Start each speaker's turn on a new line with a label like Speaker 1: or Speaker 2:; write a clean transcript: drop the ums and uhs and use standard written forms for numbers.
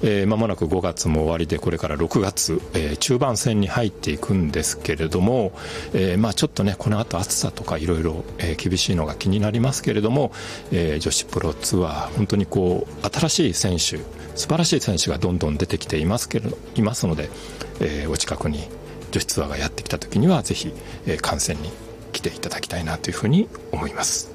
Speaker 1: 間もなく5月も終わりで、これから6月、中盤戦に入っていくんですけれども、ちょっとねこの後暑さとかいろいろ厳しいのが気になりますけれども、女子プロツアー本当に新しい選手、素晴らしい選手がどんどん出てきていますので、お近くに女子ツアーがやってきた時にはぜひ、観戦に来ていただきたいなというふうに思います。